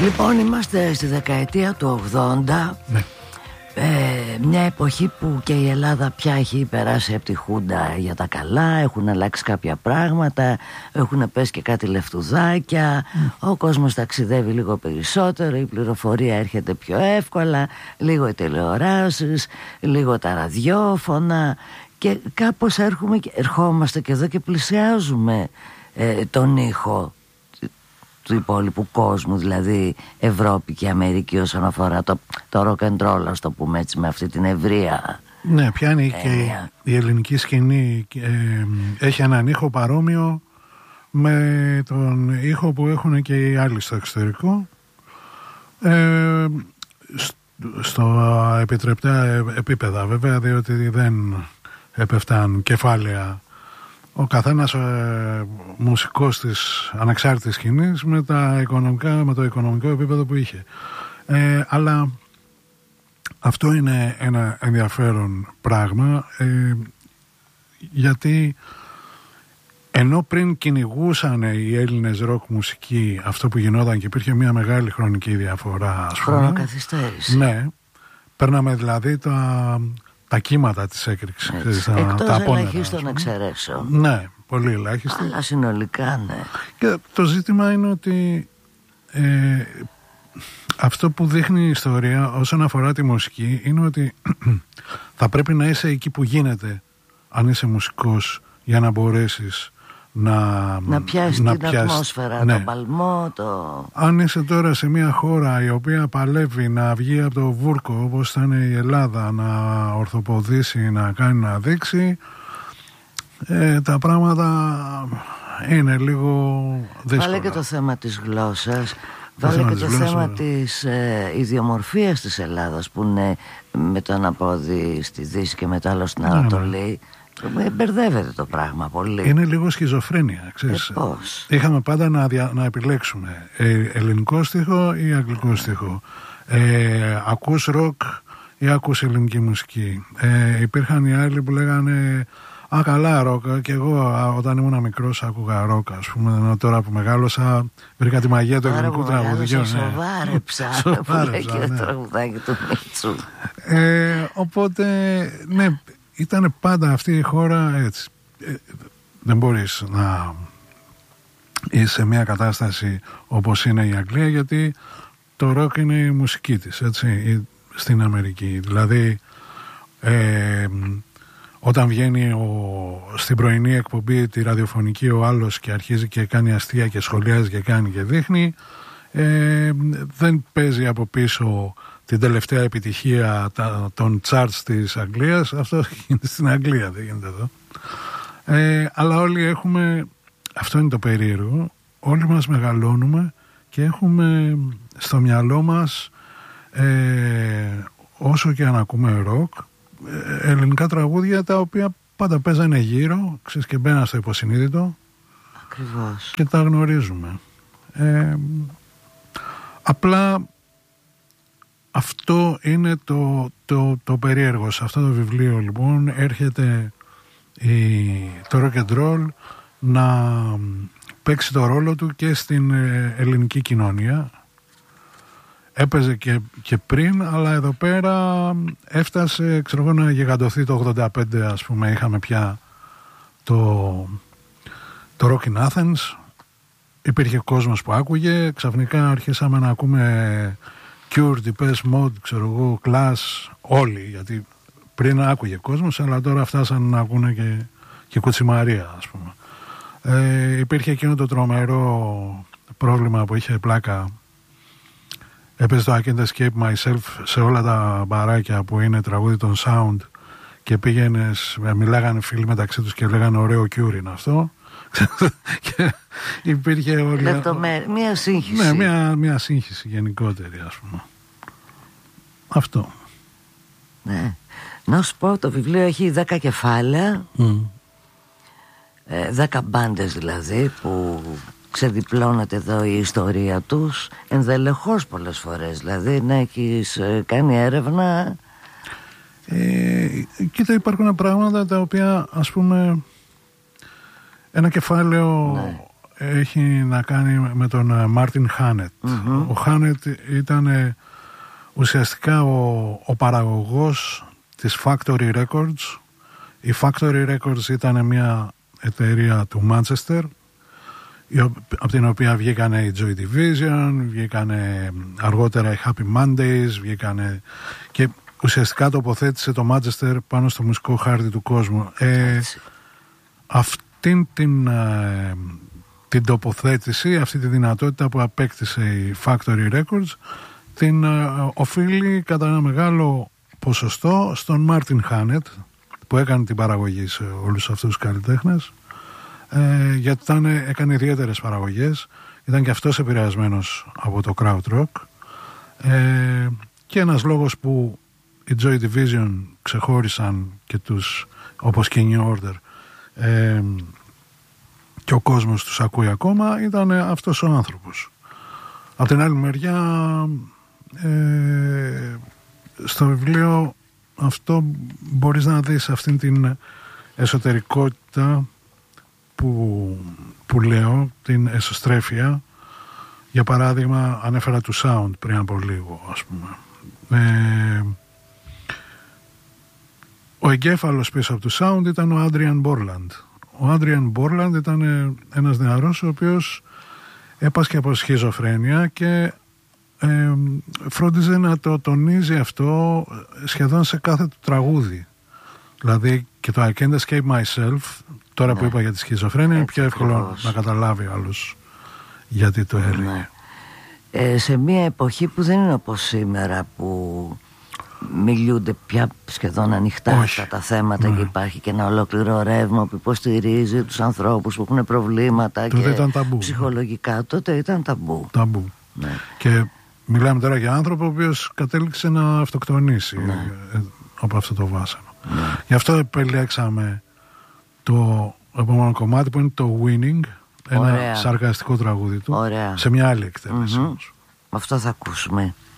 Λοιπόν, είμαστε στη δεκαετία του 80. Ναι. Μια εποχή που και η Ελλάδα πια έχει περάσει από τη Χούντα για τα καλά. Έχουν αλλάξει κάποια πράγματα, έχουν πέσει και κάτι λεφτουδάκια. Ο κόσμος ταξιδεύει λίγο περισσότερο, η πληροφορία έρχεται πιο εύκολα, λίγο οι τηλεοράσεις, λίγο τα ραδιόφωνα. Και κάπως ερχόμαστε και εδώ και πλησιάζουμε τον ήχο του υπόλοιπου κόσμου, δηλαδή Ευρώπη και Αμερική, όσον αφορά το rock and roll, ας το πούμε έτσι, με αυτή την ευρεία. Ναι, πιάνει και η ελληνική σκηνή, έχει έναν ήχο παρόμοιο με τον ήχο που έχουν και οι άλλοι στο εξωτερικό, στο επιτρεπτά επίπεδα βέβαια, διότι δεν έπεφταν κεφάλαια ο καθένας μουσικός της ανεξάρτητης σκηνής με το οικονομικό επίπεδο που είχε. Αλλά αυτό είναι ένα ενδιαφέρον πράγμα, γιατί ενώ πριν κυνηγούσαν οι Έλληνες ροκ μουσική αυτό που γινόταν και υπήρχε μια μεγάλη χρονική διαφορά, ας πούμε, χρονοκαθυστέρηση. Ναι, παίρναμε δηλαδή τα κύματα της έκρηξης. Εκτός ελαχίστων εξαιρέσεων. Ναι, πολύ ελάχιστη. Αλλά συνολικά ναι. Και το ζήτημα είναι ότι αυτό που δείχνει η ιστορία όσον αφορά τη μουσική είναι ότι θα πρέπει να είσαι εκεί που γίνεται, αν είσαι μουσικός, για να μπορέσεις να πιάσεις την ατμόσφαιρα, ναι, τον παλμό, Αν είσαι τώρα σε μια χώρα η οποία παλεύει να βγει από το βούρκο, όπως ήταν η Ελλάδα, να ορθοποδήσει, να κάνει, να δείξει, τα πράγματα είναι λίγο δύσκολα. Βάλε και το θέμα της γλώσσας, βάλε και το θέμα της ιδιομορφίας της Ελλάδας, που είναι με το ένα πόδι στη Δύση και με το άλλο στην Ανατολή. Μπερδεύεται το πράγμα πολύ. Είναι λίγο σχιζοφρένεια, ξέρεις. Πώς? Είχαμε πάντα να επιλέξουμε ελληνικό στίχο ή αγγλικό στίχο, ακούς ροκ ή ακούς ελληνική μουσική. Υπήρχαν οι άλλοι που λέγανε καλά ροκ, και εγώ όταν ήμουν μικρός άκουγα ροκ, ας πούμε, ενώ τώρα που μεγάλωσα βρήκα τη μαγεία του ελληνικού τραγουδιού. Σοβάρεψα και το τραγουδάκι του Μίτσου. Οπότε ναι, ήταν πάντα αυτή η χώρα έτσι. Δεν μπορείς να είσαι σε μια κατάσταση όπως είναι η Αγγλία, γιατί το ροκ είναι η μουσική της, έτσι, στην Αμερική. Δηλαδή όταν βγαίνει στην πρωινή εκπομπή τη ραδιοφωνική ο άλλος και αρχίζει και κάνει αστεία και σχολιάζει και κάνει και δείχνει, δεν παίζει από πίσω την τελευταία επιτυχία των charts της Αγγλίας. Αυτό γίνεται στην Αγγλία, δεν γίνεται εδώ. Αλλά όλοι έχουμε, αυτό είναι το περίεργο, όλοι μας μεγαλώνουμε και έχουμε στο μυαλό μας, όσο και αν ακούμε ροκ, ελληνικά τραγούδια τα οποία πάντα παίζανε γύρω, ξέρεις, και μπαίναν στο υποσυνείδητο. Ακριβώς. Και τα γνωρίζουμε. Απλά αυτό είναι το περίεργο. Σε αυτό το βιβλίο λοιπόν έρχεται το rock and roll να παίξει το ρόλο του και στην ελληνική κοινωνία. Έπαιζε και πριν, αλλά εδώ πέρα έφτασε, ξέρω εγώ, να γιγαντωθεί το 85, ας πούμε. Είχαμε πια το Rock in Athens. Υπήρχε κόσμος που άκουγε. Ξαφνικά αρχίσαμε να ακούμε Cure, Depeche Mode, ξέρω εγώ, Clash, όλοι. Γιατί πριν άκουγε κόσμος, αλλά τώρα φτάσαν να ακούνε και Κουτσιμαρία, ας πούμε. Υπήρχε εκείνο το τρομερό πρόβλημα που είχε πλάκα. Έπαιζε το I Can't Escape Myself σε όλα τα μπαράκια που είναι τραγούδι των Sound, και πήγαινες, μιλάγανε φίλοι μεταξύ τους και λέγανε ωραίο Cure είναι αυτό. Και υπήρχε μια σύγχυση. Ναι, μια σύγχυση γενικότερη, ας πούμε. Αυτό. Ναι. Να σου πω, το βιβλίο έχει 10 κεφάλαια, 10 μπάντες δηλαδή, που ξεδιπλώνεται εδώ η ιστορία τους ενδελεχώς πολλές φορές. Δηλαδή να έχεις κάνει έρευνα. Κοίτα, υπάρχουν πράγματα τα οποία, ας πούμε, ένα κεφάλαιο έχει να κάνει με τον Μάρτιν Χάνετ. Ο Χάνετ ήταν ουσιαστικά ο παραγωγός της Factory Records. Η Factory Records ήταν μια εταιρεία του Manchester, από την οποία βγήκανε η Joy Division, βγήκανε αργότερα οι Happy Mondays, βγήκανε και ουσιαστικά τοποθέτησε το Manchester πάνω στο μουσικό χάρτη του κόσμου. Αυτήν την τοποθέτηση, αυτή τη δυνατότητα που απέκτησε η Factory Records, την οφείλει κατά ένα μεγάλο ποσοστό στον Μάρτιν Χάνετ, που έκανε την παραγωγή σε όλους αυτούς τους καλλιτέχνες, γιατί έκανε ιδιαίτερες παραγωγές, ήταν και αυτός επηρεασμένος από το krautrock, και ένας λόγος που οι Joy Division ξεχώρισαν και τους, όπως και η New Order, και ο κόσμος τους ακούει ακόμα, ήταν αυτός ο άνθρωπος. Από την άλλη μεριά, στο βιβλίο αυτό μπορείς να δεις αυτήν την εσωτερικότητα που λέω, την εσωστρέφεια. Για παράδειγμα, ανέφερα του sound πριν από λίγο, ας πούμε. Ο εγκέφαλος πίσω από του sound ήταν ο Άντριαν Μπόρλαντ. Ο Άντριαν Μπόρλαντ ήταν ένας νεαρός ο οποίος έπασχε από σχιζοφρένεια και φρόντιζε να το τονίζει αυτό σχεδόν σε κάθε του τραγούδι. Δηλαδή και το I Can't Escape Myself, τώρα που είπα για τη σχιζοφρένεια, είναι πιο εύκολο να καταλάβει άλλος γιατί το έλεγε. Σε μια εποχή που δεν είναι όπως σήμερα, που μιλούνται πια σχεδόν ανοιχτά αυτά τα θέματα, και υπάρχει και ένα ολόκληρο ρεύμα που υποστηρίζει τους ανθρώπους που έχουν προβλήματα τότε και ήταν ταμπού, ψυχολογικά. Τότε ήταν ταμπού. Ναι. Και μιλάμε τώρα για άνθρωπο ο οποίος κατέληξε να αυτοκτονήσει από αυτό το βάσανο. Γι' αυτό επιλέξαμε το επόμενο κομμάτι, που είναι το Winning, ένα σαρκαστικό τραγούδι του. Ωραία. Σε μια άλλη εκτέλεση. Αυτό θα ακούσουμε.